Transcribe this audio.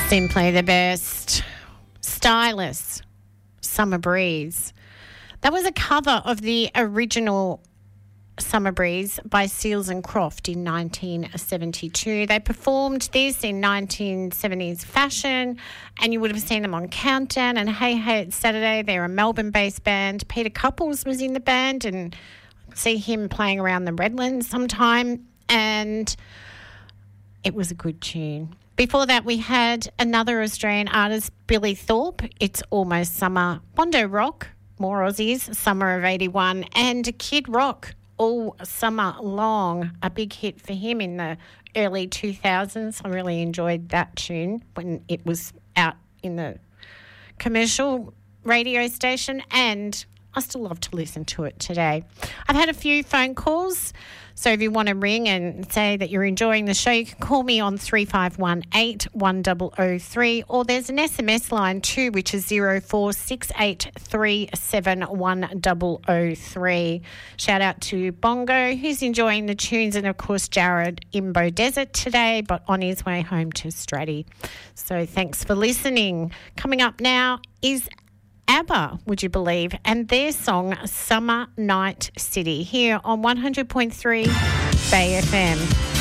Simply the best. Stylus, Summer Breeze. That was a cover of the original Summer Breeze by Seals and Croft in 1972. They performed this in 1970s fashion, and you would have seen them on Countdown and Hey Hey It's Saturday. They're a Melbourne-based band. Peter Couples was in the band, and I see him playing around the Redlands sometime, and it was a good tune. Before that, we had another Australian artist, Billy Thorpe. It's Almost Summer. Bondo Rock, more Aussies, Summer of 81, and Kid Rock, All Summer Long, a big hit for him in the early 2000s. I really enjoyed that tune when it was out in the commercial radio station, and I still love to listen to it today. I've had a few phone calls, so if you want to ring and say that you're enjoying the show, you can call me on 3518 1003, or there's an SMS line too, which is 0468371003. Shout out to Bongo, who's enjoying the tunes, and of course Jared in Beaudesert today, but on his way home to Stratty. So thanks for listening. Coming up now is ABBA, would you believe, and their song Summer Night City here on 100.3 Bay FM.